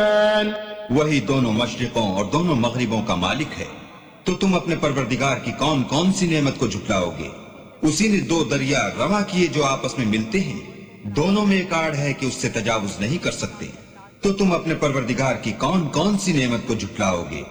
वही दोनों मशरिकों और दोनों मगरिबों का मालिक है, तो तुम अपने परवरदिगार की कौन कौन सी नेमत को झुटलाओगे? उसी ने दो दरिया रवा किए जो आपस में मिलते हैं, दोनों में एक आड़ है कि उससे तजावुज नहीं कर सकते, तो तुम अपने परवरदिगार की कौन कौन सी नेमत को झुटलाओगे?